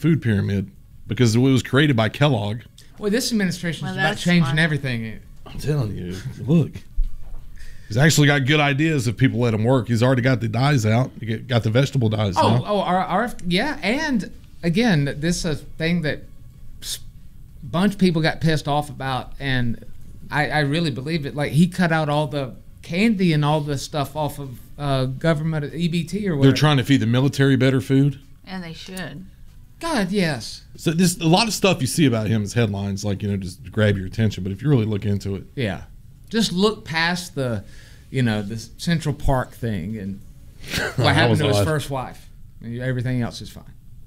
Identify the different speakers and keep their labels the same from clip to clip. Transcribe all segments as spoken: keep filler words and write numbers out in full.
Speaker 1: food pyramid because it was created by Kellogg.
Speaker 2: Well, this administration
Speaker 3: Well,
Speaker 2: is about
Speaker 3: that's
Speaker 2: changing
Speaker 3: smart.
Speaker 2: everything.
Speaker 1: I'm telling you, look. He's actually got good ideas if people let him work. He's already got the dyes out. He get- got the vegetable dyes
Speaker 2: Oh,
Speaker 1: now.
Speaker 2: oh, our, our, yeah, and again, this is a thing that a bunch of people got pissed off about, and I, I really believe it. Like, he cut out all the candy and all the stuff off of uh, government E B T or whatever.
Speaker 1: They're trying to feed the military better food.
Speaker 3: And they should.
Speaker 2: God, yes.
Speaker 1: So this a lot of stuff you see about him as headlines, like, you know, just grab your attention. But if you really look into it,
Speaker 2: Yeah. Just look past the, you know, the Central Park thing and what happened to his
Speaker 1: odd.
Speaker 2: first wife. Everything else is fine.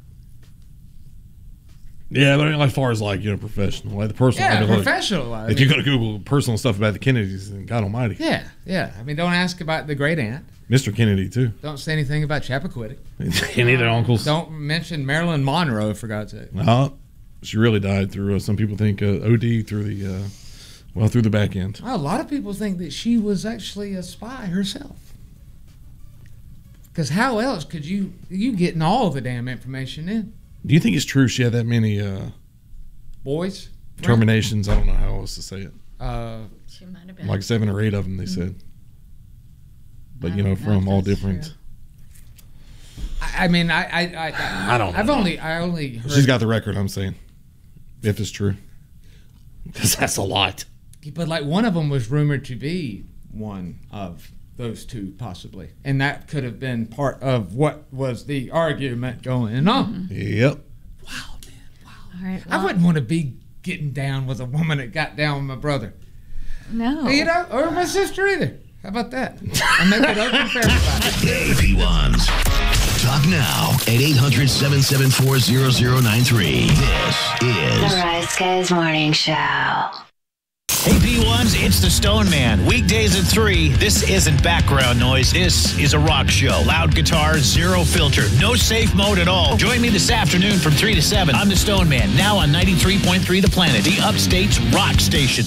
Speaker 1: yeah, but as far as like you know, professional, like the personal,
Speaker 2: Yeah,
Speaker 1: I mean, like,
Speaker 2: professional. I
Speaker 1: if you're
Speaker 2: mean,
Speaker 1: gonna Google personal stuff about the Kennedys, then God Almighty,
Speaker 2: yeah, yeah. I mean, don't ask about the great aunt.
Speaker 1: Mister Kennedy too.
Speaker 2: Don't say anything about Chappaquiddick.
Speaker 1: Any of their uncles?
Speaker 2: Don't mention Marilyn Monroe, for God's sake.
Speaker 1: No, she really died through. Uh, some people think uh, O D through the, uh, well, through the back end.
Speaker 2: Well, a lot of people think that she was actually a spy herself. Because how else could you you getting all the damn information in?
Speaker 1: Do you think it's true she had that many uh,
Speaker 2: Boys?
Speaker 1: terminations? I don't know how else to say it.
Speaker 2: Uh,
Speaker 3: She might have been.
Speaker 1: Like seven or eight of them, they said. But
Speaker 3: I
Speaker 1: you know,
Speaker 3: don't know
Speaker 1: from
Speaker 3: if
Speaker 1: all
Speaker 3: that's
Speaker 1: different.
Speaker 3: true.
Speaker 2: I, I mean, I I, I,
Speaker 1: I don't know.
Speaker 2: I've only I only heard,
Speaker 1: She's got the record. I'm saying, if it's true, because that's a lot.
Speaker 2: but like one of them was rumored to be one of those two, possibly, and that could have been part of what was the argument going on.
Speaker 1: Yep.
Speaker 2: Wow, man, wow.
Speaker 3: All right.
Speaker 2: I
Speaker 3: well,
Speaker 2: wouldn't want to be getting down with a woman that got down with my brother.
Speaker 3: No.
Speaker 2: You know, or my sister either. How about that? I make it open for everybody.
Speaker 4: A P ones. Talk now at eight hundred, seven seven four, zero zero nine three. This
Speaker 5: The
Speaker 4: is
Speaker 5: Rise Guys Morning Show.
Speaker 6: A P ones, it's the Stone Man. Weekdays at three. This isn't background noise. This is a rock show. Loud guitar, zero filter, no safe mode at all. Join me this afternoon from three to seven. I'm the Stone Man, now on ninety-three point three The Planet, the Upstate's rock station.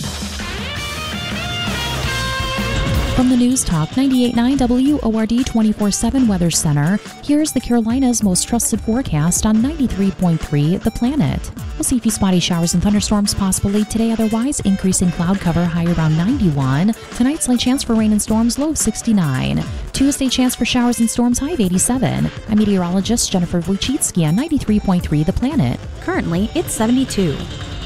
Speaker 7: From the News Talk ninety-eight point nine W O R D twenty-four seven Weather Center, here's the Carolinas' most trusted forecast on ninety-three point three The Planet. We'll see a few spotty showers and thunderstorms possible late today, otherwise increasing cloud cover, high around ninety-one. Tonight, slight chance for rain and storms, low sixty-nine. Tuesday, chance for showers and storms, high of eighty-seven. I'm meteorologist Jennifer Wojcicki on ninety-three point three The Planet.
Speaker 8: Currently, it's seventy-two.